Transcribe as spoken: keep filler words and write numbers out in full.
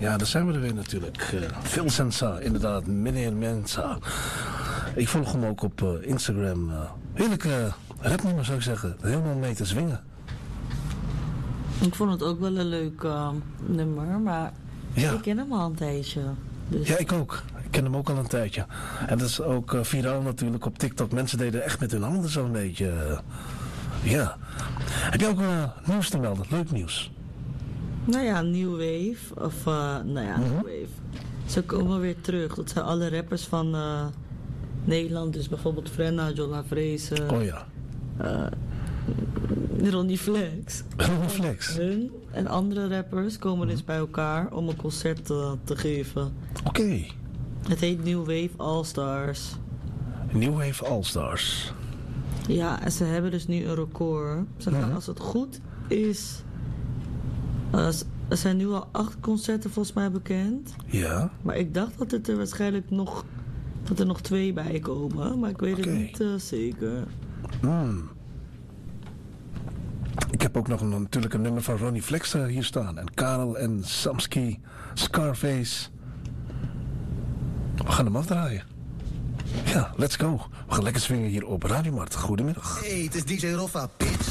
Ja, daar zijn we er weer natuurlijk. Uh, Phil Sensa, inderdaad, meneer Mensa. Ik volg hem ook op uh, Instagram. Uh, heerlijke rapnummer zou ik zeggen. Helemaal mee te zwingen. Ik vond het ook wel een leuk uh, nummer, maar ja. ik ken hem al een tijdje. Dus. Ja, ik ook. Ik ken hem ook al een tijdje. En dat is ook uh, viraal natuurlijk op TikTok. Mensen deden echt met hun handen zo'n beetje. Uh, ja. Heb je ook uh, nieuws te melden? Leuk nieuws. Nou ja, New Wave. Of, uh, nou ja, mm-hmm. New Wave. Ze komen weer terug. Dat zijn alle rappers van uh, Nederland. Dus bijvoorbeeld Frenna, Jonna Vreese. Oh ja. Uh, Ronnie Flex. Ronnie Flex. Hun en andere rappers komen dus bij elkaar om een concert te, te geven. Oké. Okay. Het heet New Wave All Stars. New Wave All Stars. Ja, en ze hebben dus nu een record. Ze gaan, mm-hmm. Als het goed is... Uh, er zijn nu al acht concerten volgens mij bekend. Ja. Maar ik dacht dat het er waarschijnlijk nog... dat er nog twee bij komen. Maar ik weet okay. het niet uh, zeker. Hmm. Ik heb ook nog een, natuurlijk een nummer van Ronnie Flex uh, hier staan. En Karel en Samsky, Scarface. We gaan hem afdraaien. Ja, let's go. We gaan lekker swingen hier op Radio Mart. Goedemiddag. Hey, het is D J Roffa, bitch.